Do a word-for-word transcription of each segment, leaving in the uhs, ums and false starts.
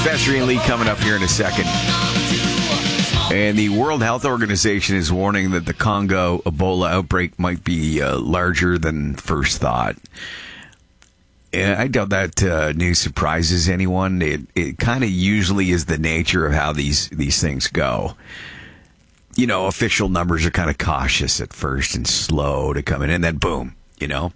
Professor Ian Lee coming up here in a second. And the World Health Organization is warning that the Congo Ebola outbreak might be uh, larger than first thought. And I doubt that uh, news surprises anyone. It it kind of usually is the nature of how these, these things go. You know, official numbers are kind of cautious at first and slow to come in, and then boom, you know.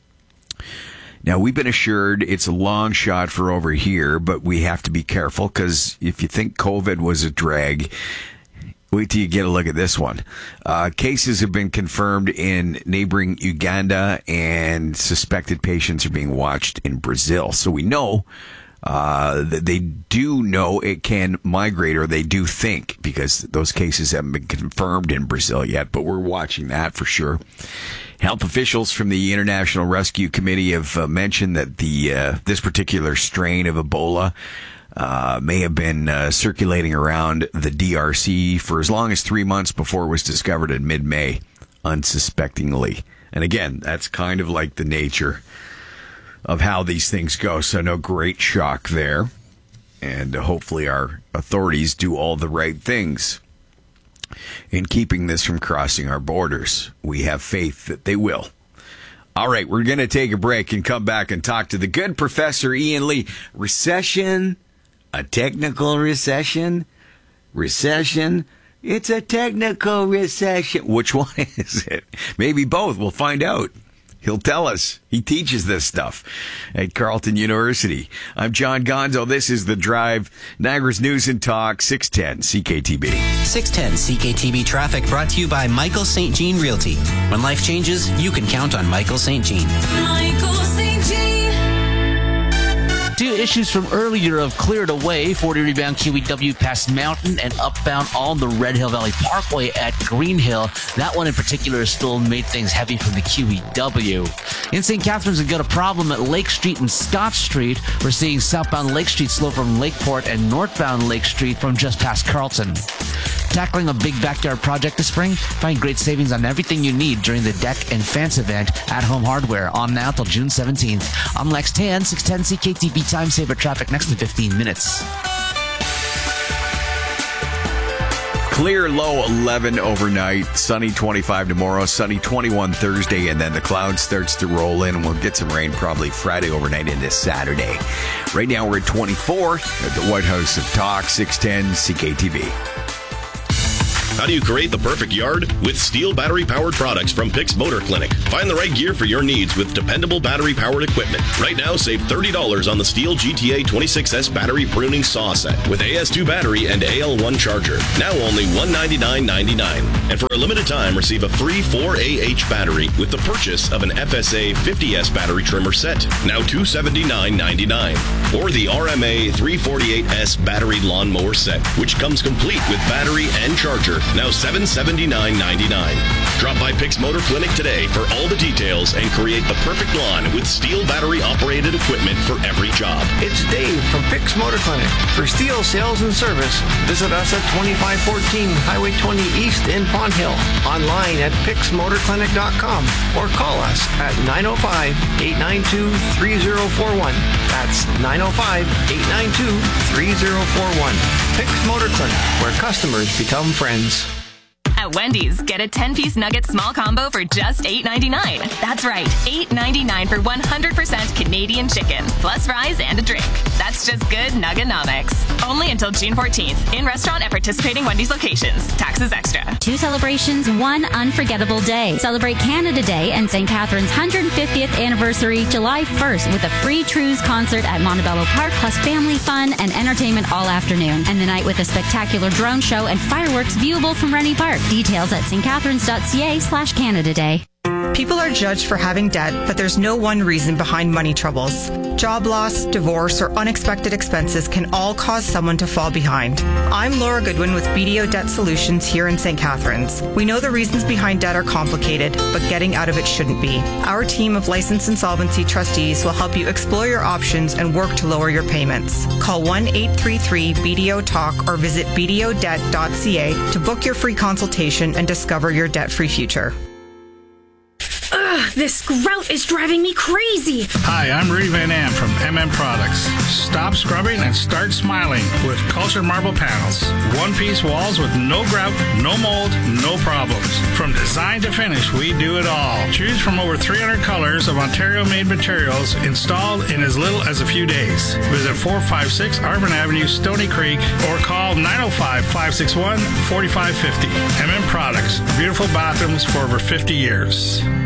Now, we've been assured it's a long shot for over here, but we have to be careful because if you think COVID was a drag, wait till you get a look at this one. Uh, cases have been confirmed in neighboring Uganda, and suspected patients are being watched in Brazil. So we know uh, that they do know it can migrate, or they do think, because those cases haven't been confirmed in Brazil yet, but we're watching that for sure. Health officials from the International Rescue Committee have uh, mentioned that the uh, this particular strain of Ebola Uh, may have been uh, circulating around the D R C for as long as three months before it was discovered in mid-May, unsuspectingly. And again, that's kind of like the nature of how these things go. So no great shock there. And uh, hopefully our authorities do all the right things in keeping this from crossing our borders. We have faith that they will. All right, we're going to take a break and come back and talk to the good Professor Ian Lee. Recession? A technical recession? Recession? It's a technical recession. Which one is it? Maybe both. We'll find out. He'll tell us. He teaches this stuff at Carleton University. I'm John Gonzo. This is The Drive, Niagara's News and Talk, six ten C K T B. six ten C K T B traffic brought to you by Michael Saint Jean Realty. When life changes, you can count on Michael Saint Jean. Michael Saint Jean. Two issues from earlier have cleared away. forty rebound Q E W past Mountain and upbound on the Red Hill Valley Parkway at Green Hill. That one in particular has still made things heavy from the Q E W. In Saint Catharines, we've got a problem at Lake Street and Scott Street. We're seeing southbound Lake Street slow from Lakeport and northbound Lake Street from just past Carleton. Tackling a big backyard project this spring? Find great savings on everything you need during the Deck and Fence event at Home Hardware on now till June seventeenth. I'm Lex Tan, six ten C K T B time saver traffic next to fifteen minutes. Clear low eleven overnight, sunny twenty-five tomorrow, sunny twenty-one Thursday, and then the cloud starts to roll in, and we'll get some rain probably Friday overnight into Saturday. Right now we're at twenty-four at the White House of Talk, six ten C K T V. How do you create the perfect yard? With Steel battery-powered products from Pix Motor Clinic. Find the right gear for your needs with dependable battery-powered equipment. Right now, save thirty dollars on the Steel G T A twenty-six S battery pruning saw set with A S two battery and A L one charger. Now only one hundred ninety-nine ninety-nine. And for a limited time, receive a free four A H battery with the purchase of an F S A fifty S battery trimmer set. Now two hundred seventy-nine ninety-nine. Or the R M A three forty-eight S battery lawnmower set, which comes complete with battery and charger. Now seven hundred seventy-nine ninety-nine. Drop by Pix Motor Clinic today for all the details and create the perfect lawn with Steel battery-operated equipment for every job. It's Dave from Pix Motor Clinic. For Steel sales and service, visit us at twenty-five fourteen Highway twenty East in Pond Hill. Online at pix motor clinic dot com or call us at nine oh five, eight nine two, three oh four one. That's nine oh five, eight nine two, three oh four one. Pix Motor Clinic, where customers become friends. At Wendy's, get a ten-piece nugget small combo for just eight ninety-nine. That's right, eight ninety-nine for one hundred percent Canadian chicken, plus fries and a drink. That's just good Nuggonomics. Only until June fourteenth. In restaurant at participating Wendy's locations. Taxes extra. Two celebrations, one unforgettable day. Celebrate Canada Day and Saint Catharines' one hundred fiftieth anniversary July first with a free Trues concert at Montebello Park, plus family fun and entertainment all afternoon. And the night with a spectacular drone show and fireworks viewable from Rennie Park. Details at stcatharines.ca slash Canada Day. People are judged for having debt, but there's no one reason behind money troubles. Job loss, divorce, or unexpected expenses can all cause someone to fall behind. I'm Laura Goodwin with B D O Debt Solutions here in Saint Catharines. We know the reasons behind debt are complicated, but getting out of it shouldn't be. Our team of licensed insolvency trustees will help you explore your options and work to lower your payments. Call one eight three three B D O talk or visit b d o debt dot c a to book your free consultation and discover your debt-free future. Ugh, this grout is driving me crazy. Hi, I'm Rudy Van Am from M M Products. Stop scrubbing and start smiling with Cultured Marble Panels. One-piece walls with no grout, no mold, no problems. From design to finish, we do it all. Choose from over three hundred colors of Ontario-made materials installed in as little as a few days. Visit four five six Arvin Avenue, Stony Creek, or call nine oh five, five six one, four five five zero. M M Products, beautiful bathrooms for over fifty years.